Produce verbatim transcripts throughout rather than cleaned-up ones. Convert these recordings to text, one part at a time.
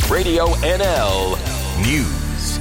Radio N L News.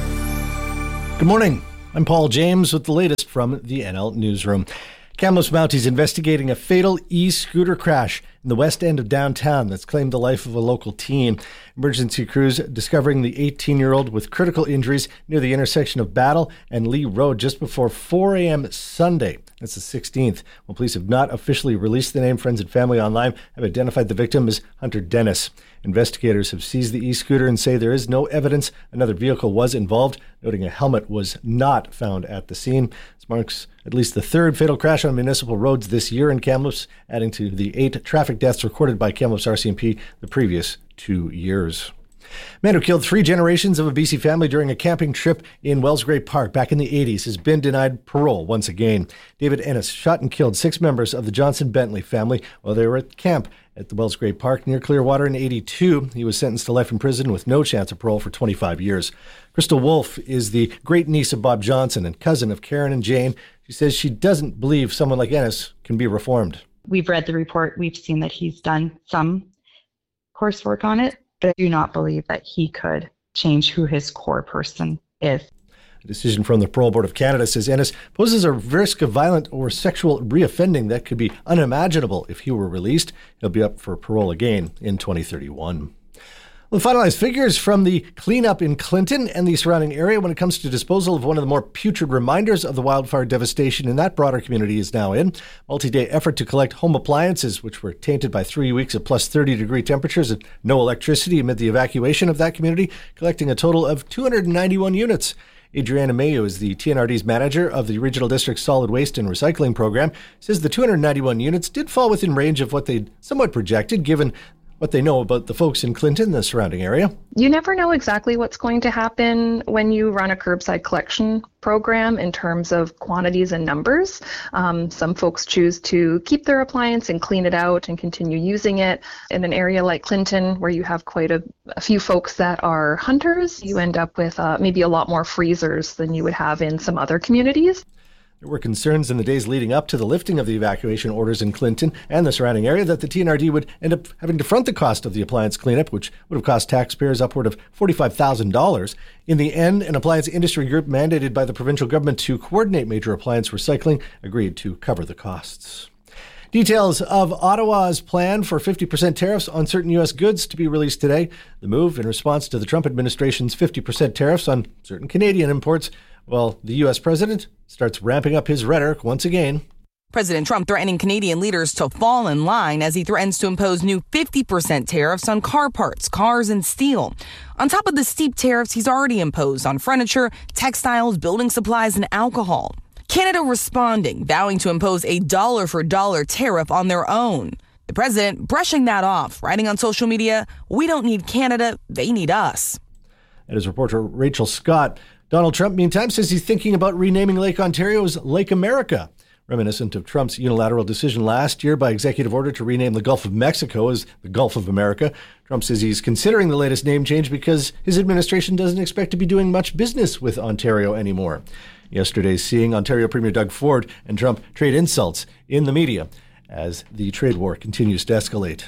Good morning. I'm Paul James with the latest from the N L Newsroom. Kamloops Mounties investigating a fatal e-scooter crash in the west end of downtown that's claimed the life of a local teen. Emergency crews discovering the eighteen-year-old with critical injuries near the intersection of Battle and Lee Road just before four a.m. Sunday. That's the sixteenth. While police have not officially released the name, friends and family online have identified the victim as Hunter Dennis. Investigators have seized the e-scooter and say there is no evidence another vehicle was involved, noting a helmet was not found at the scene. This marks at least the third fatal crash on municipal roads this year in Kamloops, adding to the eight traffic deaths recorded by Kamloops R C M P the previous two years. Man who killed three generations of a B C family during a camping trip in Wellsgrave Park back in the eighties has been denied parole once again. David Ennis shot and killed six members of the Johnson Bentley family while they were at camp at the Wellsgrave Park near Clearwater in eighty-two. He was sentenced to life in prison with no chance of parole for twenty-five years. Crystal Wolf is the great niece of Bob Johnson and cousin of Karen and Jane. She says she doesn't believe someone like Ennis can be reformed. We've read the report. We've seen that he's done some coursework on it, but I do not believe that he could change who his core person is. A decision from the Parole Board of Canada says Ennis poses a risk of violent or sexual reoffending that could be unimaginable if he were released. He'll be up for parole again in twenty thirty-one. Well, the finalized figures from the cleanup in Clinton and the surrounding area when it comes to disposal of one of the more putrid reminders of the wildfire devastation in that broader community is now in. Multi-day effort to collect home appliances, which were tainted by three weeks of plus thirty degree temperatures and no electricity amid the evacuation of that community, collecting a total of two hundred ninety-one units. Adriana Mayo is the T N R D's manager of the Regional District Solid Waste and Recycling Program, says the two hundred ninety-one units did fall within range of what they'd somewhat projected, given what they know about the folks in Clinton and the surrounding area. You never know exactly what's going to happen when you run a curbside collection program in terms of quantities and numbers. Um, some folks choose to keep their appliance and clean it out and continue using it. In an area like Clinton, where you have quite a, a few folks that are hunters, you end up with uh, maybe a lot more freezers than you would have in some other communities. There were concerns in the days leading up to the lifting of the evacuation orders in Clinton and the surrounding area that the T N R D would end up having to front the cost of the appliance cleanup, which would have cost taxpayers upward of forty-five thousand dollars. In the end, an appliance industry group mandated by the provincial government to coordinate major appliance recycling agreed to cover the costs. Details of Ottawa's plan for fifty percent tariffs on certain U S goods to be released today. The move in response to the Trump administration's fifty percent tariffs on certain Canadian imports. Well, the U S president starts ramping up his rhetoric once again. President Trump threatening Canadian leaders to fall in line as he threatens to impose new fifty percent tariffs on car parts, cars, and steel. On top of the steep tariffs he's already imposed on furniture, textiles, building supplies, and alcohol. Canada responding, vowing to impose a dollar-for-dollar tariff on their own. The president brushing that off, writing on social media, "We don't need Canada, they need us." And as reporter Rachel Scott, Donald Trump, meantime, says he's thinking about renaming Lake Ontario as Lake America, reminiscent of Trump's unilateral decision last year by executive order to rename the Gulf of Mexico as the Gulf of America. Trump says he's considering the latest name change because his administration doesn't expect to be doing much business with Ontario anymore. Yesterday's seeing Ontario Premier Doug Ford and Trump trade insults in the media as the trade war continues to escalate.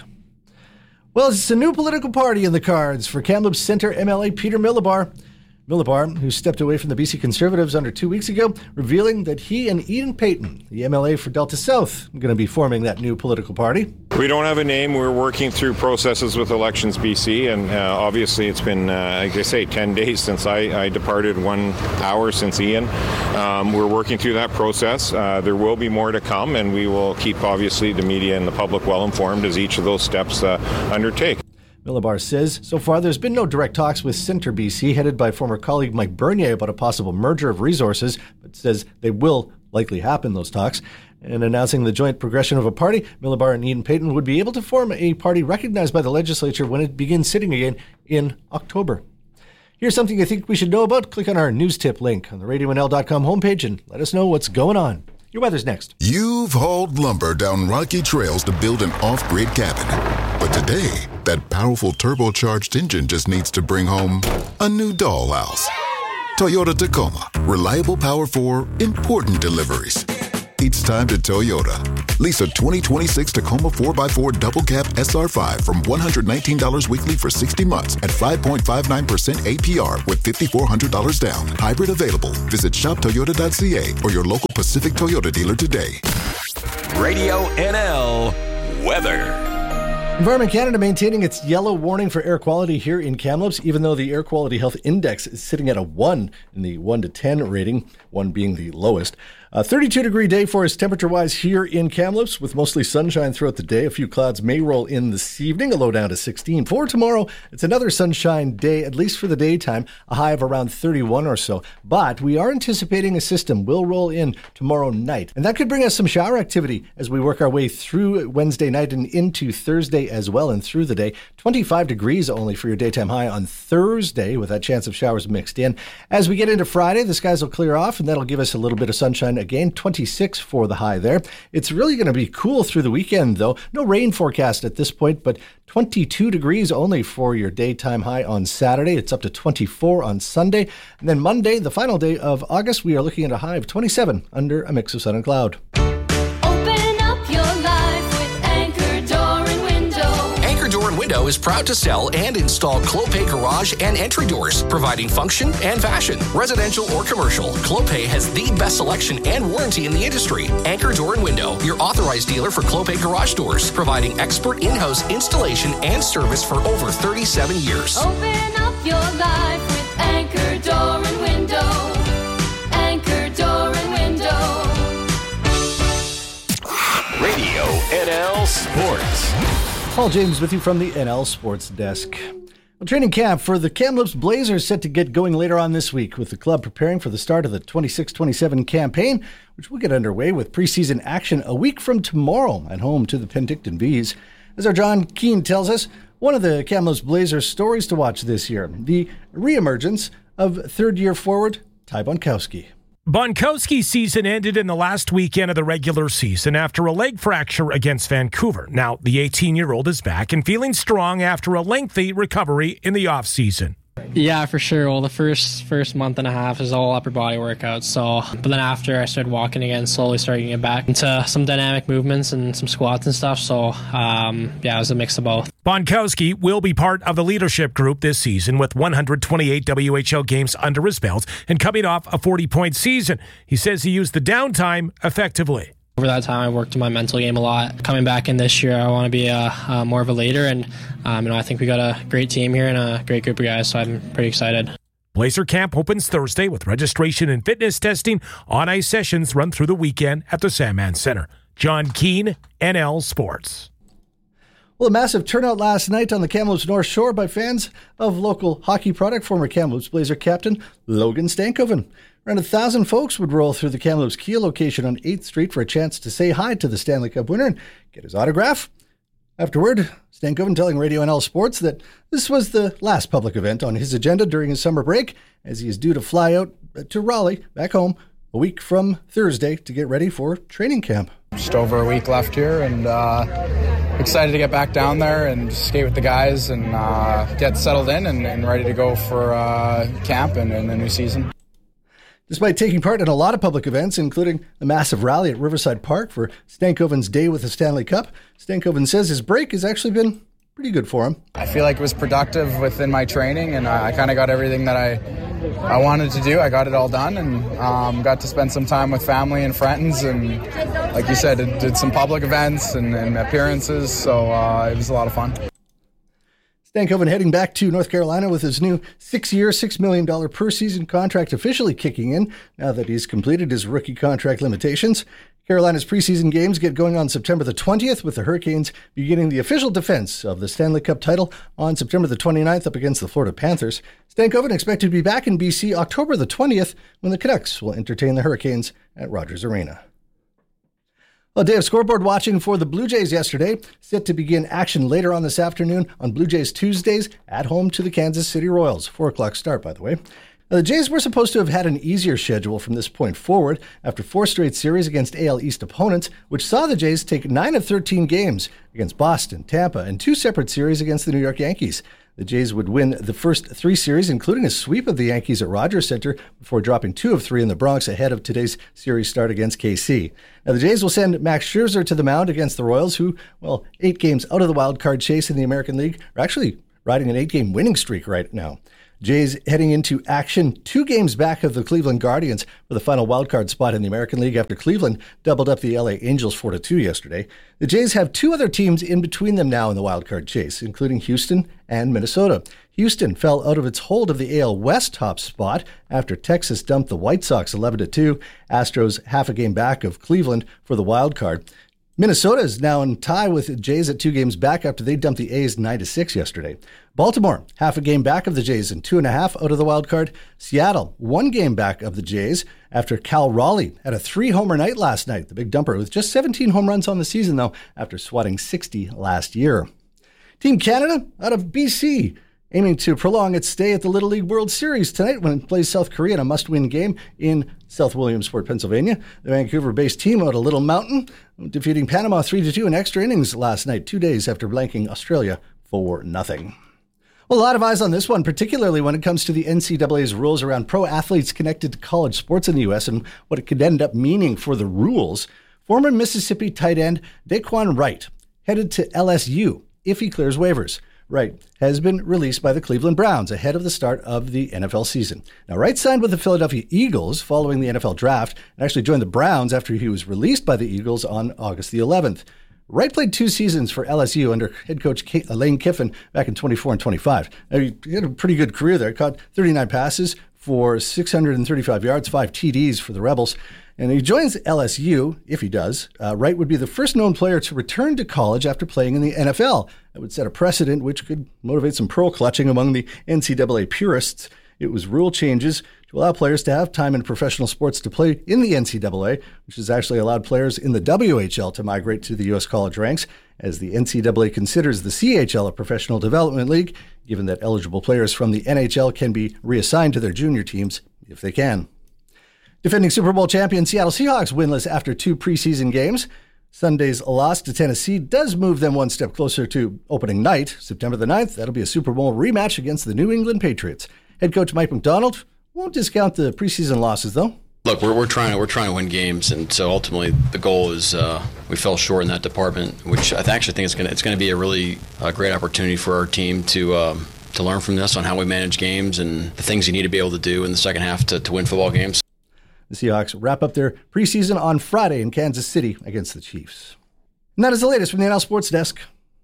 Well, it's a new political party in the cards for Kamloops Centre M L A Peter Millibar. Millibar, who stepped away from the B C Conservatives under two weeks ago, revealing that he and Ian Payton, the M L A for Delta South, are going to be forming that new political party. We don't have a name. We're working through processes with Elections B C, and uh, obviously it's been, uh, like I say, ten days since I, I departed, one hour since Ian. Um, we're working through that process. Uh, there will be more to come, and we will keep, obviously, the media and the public well informed as each of those steps uh, undertake. Millibar says so far there's been no direct talks with Centre B C, headed by former colleague Mike Bernier, about a possible merger of resources, but says they will likely happen, those talks. And announcing the joint progression of a party, Millibar and Ian Payton would be able to form a party recognized by the legislature when it begins sitting again in October. Here's something you think we should know about. Click on our news tip link on the radio n l dot com homepage and let us know what's going on. Your weather's next. You've hauled lumber down rocky trails to build an off-grid cabin. But today, that powerful turbocharged engine just needs to bring home a new dollhouse. Toyota Tacoma. Reliable power for important deliveries. It's time to Toyota. Lease a twenty twenty-six Tacoma four by four Double Cab S R five from one hundred nineteen dollars weekly for sixty months at five point five nine percent A P R with five thousand four hundred dollars down. Hybrid available. Visit shop toyota dot c a or your local Pacific Toyota dealer today. Radio N L weather. Environment Canada maintaining its yellow warning for air quality here in Kamloops, even though the Air Quality Health Index is sitting at a one in the one to ten rating, one being the lowest. A thirty-two degree day for us temperature-wise here in Kamloops, with mostly sunshine throughout the day. A few clouds may roll in this evening, a low down to sixteen. For tomorrow, it's another sunshine day, at least for the daytime, a high of around thirty-one or so. But we are anticipating a system will roll in tomorrow night, and that could bring us some shower activity as we work our way through Wednesday night and into Thursday as well and through the day. twenty-five degrees only for your daytime high on Thursday, with that chance of showers mixed in. As we get into Friday, the skies will clear off, and that'll give us a little bit of sunshine again. twenty-six for the high there. It's really going to be cool through the weekend, though. No rain forecast at this point, but twenty-two degrees only for your daytime high on Saturday. It's up to twenty-four on Sunday. And then Monday, the final day of August, we are looking at a high of twenty-seven under a mix of sun and cloud. Open up your life with Anchor Door and Window. Anchor Door and Window is proud to sell and install Clopay garage and entry doors, providing function and fashion. Residential or commercial, Clopay has the best selection and warranty in the industry. Anchor Door and Window, your authorized dealer for Clopay garage doors, providing expert in-house installation and service for over thirty-seven years. Open up your life with Anchor Door and Window. Anchor Door and Window. Radio N L Sports. Paul James with you from the N L Sports Desk. Well, training camp for the Kamloops Blazers set to get going later on this week, with the club preparing for the start of the twenty-six twenty-seven campaign, which will get underway with preseason action a week from tomorrow at home to the Penticton Bees. As our John Keane tells us, one of the Kamloops Blazers stories to watch this year, the reemergence of third-year forward Ty Bonkowski. Bonkowski's season ended in the last weekend of the regular season after a leg fracture against Vancouver. Now, the eighteen-year-old is back and feeling strong after a lengthy recovery in the offseason. Yeah, for sure. Well, the first first month and a half is all upper body workouts. So, but then after I started walking again, slowly starting to get back into some dynamic movements and some squats and stuff. So, um, yeah, it was a mix of both. Bonkowski will be part of the leadership group this season with one hundred twenty-eight W H L games under his belt and coming off a forty-point season. He says he used the downtime effectively. Over that time, I worked on my mental game a lot. Coming back in this year, I want to be a, a more of a leader, and um, you know, I think we got a great team here and a great group of guys, so I'm pretty excited. Blazer Camp opens Thursday with registration and fitness testing. On-ice sessions run through the weekend at the Sandman Center. John Keane, N L Sports. Well, a massive turnout last night on the Kamloops North Shore by fans of local hockey product, former Kamloops Blazer captain Logan Stankoven. Around a thousand folks would roll through the Kamloops Kia location on eighth Street for a chance to say hi to the Stanley Cup winner and get his autograph. Afterward, Stankoven telling Radio N L Sports that this was the last public event on his agenda during his summer break, as he is due to fly out to Raleigh, back home, a week from Thursday to get ready for training camp. Just over a week left here, and uh, excited to get back down there and skate with the guys and uh, get settled in and, and ready to go for uh, camp and, and the new season. Despite taking part in a lot of public events, including a massive rally at Riverside Park for Stankoven's Day with the Stanley Cup, Stankoven says his break has actually been pretty good for him. I feel like it was productive within my training, and I, I kind of got everything that I I wanted to do. I got it all done, and um, got to spend some time with family and friends, and like you said, it did some public events and, and appearances, so uh, it was a lot of fun. Stankoven heading back to North Carolina with his new six-year, six million dollars per season contract officially kicking in now that he's completed his rookie contract limitations. Carolina's preseason games get going on September the twentieth, with the Hurricanes beginning the official defense of the Stanley Cup title on September the twenty-ninth up against the Florida Panthers. Stankoven expected to be back in B C October the twentieth when the Canucks will entertain the Hurricanes at Rogers Arena. A day of scoreboard watching for the Blue Jays yesterday, set to begin action later on this afternoon on Blue Jays Tuesdays at home to the Kansas City Royals. Four o'clock start, by the way. Now, the Jays were supposed to have had an easier schedule from this point forward after four straight series against A L East opponents, which saw the Jays take nine of thirteen games against Boston, Tampa, and two separate series against the New York Yankees. The Jays would win the first three series, including a sweep of the Yankees at Rogers Center, before dropping two of three in the Bronx ahead of today's series start against K C. Now, the Jays will send Max Scherzer to the mound against the Royals, who, well, eight games out of the wild card chase in the American League, are actually riding an eight-game winning streak right now. Jays heading into action two games back of the Cleveland Guardians for the final wildcard spot in the American League after Cleveland doubled up the L A Angels four to two yesterday. The Jays have two other teams in between them now in the wildcard chase, including Houston and Minnesota. Houston fell out of its hold of the A L West top spot after Texas dumped the White Sox eleven to two. Astros half a game back of Cleveland for the wildcard. Minnesota is now in tie with the Jays at two games back after they dumped the A's nine to six yesterday. Baltimore, half a game back of the Jays and two and a half out of the wild card. Seattle, one game back of the Jays after Cal Raleigh had a three-homer night last night, the big dumper, with just seventeen home runs on the season, though, after swatting sixty last year. Team Canada out of B C, aiming to prolong its stay at the Little League World Series tonight when it plays South Korea in a must-win game in South Williamsport, Pennsylvania. The Vancouver-based team out of Little Mountain, defeating Panama three to two in extra innings last night, two days after blanking Australia four nothing. Well, a lot of eyes on this one, particularly when it comes to the N C double A's rules around pro athletes connected to college sports in the U S and what it could end up meaning for the rules. Former Mississippi tight end Daquan Wright headed to L S U if he clears waivers. Wright has been released by the Cleveland Browns ahead of the start of the N F L season. Now, Wright signed with the Philadelphia Eagles following the N F L draft and actually joined the Browns after he was released by the Eagles on August the eleventh. Wright played two seasons for L S U under head coach Lane Kiffin back in twenty-four and twenty-five. Now, he had a pretty good career there. Caught thirty-nine passes for six hundred thirty-five yards, five T Ds for the Rebels. And he joins L S U, if he does. Uh, Wright would be the first known player to return to college after playing in the N F L. That would set a precedent which could motivate some pearl clutching among the N C double A purists. It was rule changes to allow players to have time in professional sports to play in the N C double A, which has actually allowed players in the W H L to migrate to the U S college ranks, as the N C double A considers the C H L a professional development league, given that eligible players from the N H L can be reassigned to their junior teams if they can. Defending Super Bowl champion Seattle Seahawks winless after two preseason games. Sunday's loss to Tennessee does move them one step closer to opening night, September the ninth. That'll be a Super Bowl rematch against the New England Patriots. Head coach Mike Macdonald won't discount the preseason losses, though. Look, we're we're trying to we're trying to win games, and so ultimately the goal is uh, we fell short in that department, which I actually think it's gonna it's gonna be a really uh, great opportunity for our team to um, to learn from this on how we manage games and the things you need to be able to do in the second half to, to win football games. The Seahawks wrap up their preseason on Friday in Kansas City against the Chiefs. And that is the latest from the N L Sports Desk.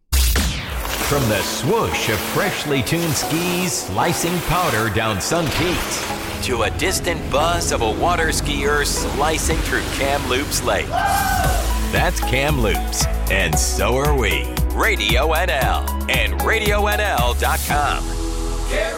From the swoosh of freshly tuned skis slicing powder down Sun Peaks to a distant buzz of a water skier slicing through Kamloops Lake. That's Kamloops, and so are we. Radio N L and radio N L dot com.